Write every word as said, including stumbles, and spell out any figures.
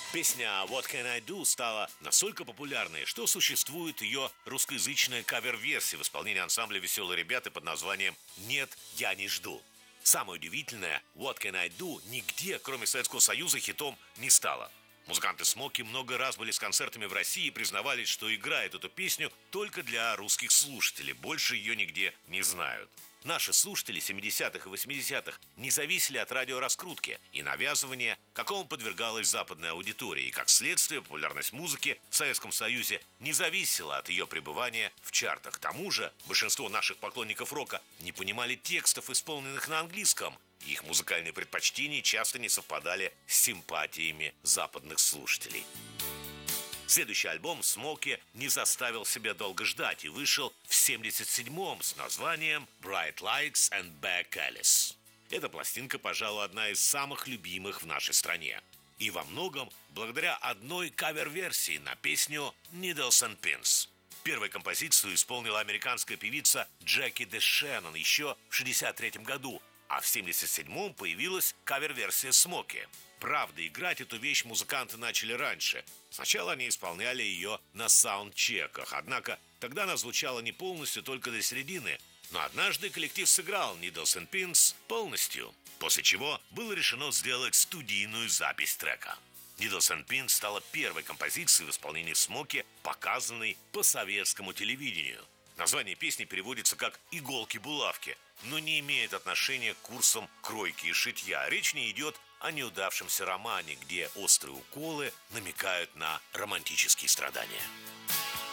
Песня «What Can I Do» стала настолько популярной, что существует ее русскоязычная кавер-версия в исполнении ансамбля «Веселые ребята» под названием «Нет, я не жду». Самое удивительное, «What Can I Do» нигде, кроме Советского Союза, хитом не стала. Музыканты Смоки много раз были с концертами в России и признавались, что играют эту песню только для русских слушателей, больше ее нигде не знают. Наши слушатели семидесятых и восьмидесятых не зависели от радиораскрутки и навязывания, какому подвергалась западная аудитория, и как следствие популярность музыки в Советском Союзе не зависела от ее пребывания в чартах. К тому же большинство наших поклонников рока не понимали текстов, исполненных на английском, и их музыкальные предпочтения часто не совпадали с симпатиями западных слушателей. Следующий альбом «Смоки» не заставил себя долго ждать и вышел в семьдесят седьмом с названием «Bright Lights and Back Alice». Эта пластинка, пожалуй, одна из самых любимых в нашей стране. И во многом благодаря одной кавер-версии на песню «Needles and Pins». Первую композицию исполнила американская певица Джеки Де Шеннон еще в шестьдесят третьем году, а в семьдесят седьмом появилась кавер-версия «Смоки». Правда, играть эту вещь музыканты начали раньше. Сначала они исполняли ее на саундчеках, однако тогда она звучала не полностью, только до середины. Но однажды коллектив сыграл «Needles and Pins» полностью, после чего было решено сделать студийную запись трека. «Needles and Pins» стала первой композицией в исполнении Смоки, показанной по советскому телевидению. Название песни переводится как «иголки-булавки», но не имеет отношения к курсам кройки и шитья. Речь не идет о неудавшемся романе, где острые уколы намекают на романтические страдания.